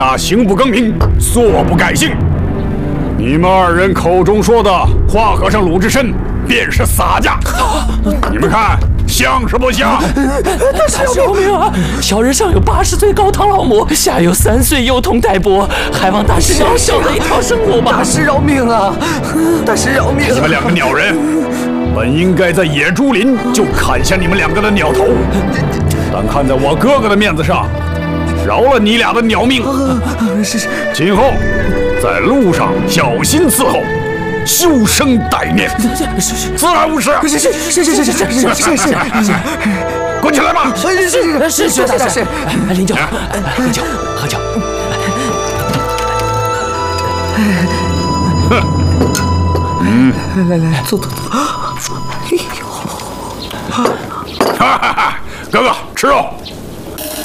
那行不更名，坐不改姓。你们二人口中说的花和尚鲁智深，便是洒家。你们看像是不像？ 大师饶命啊！小人上有80岁高堂老母，下有3岁幼童待哺，还望大师饶小的一条生路吧。 大师饶命啊！大师饶命！ 你们两个鸟人，本应该在野猪林就砍下你们两个的鸟头，但看在我哥哥的面子上，饶了你俩的鸟命。 是。 今后在路上小心伺候，修身待念，自然无事。 是， 滚起来吧！ 是，大师。 领酒，领酒，喝酒。 来，坐。哎呦， 哥哥吃肉。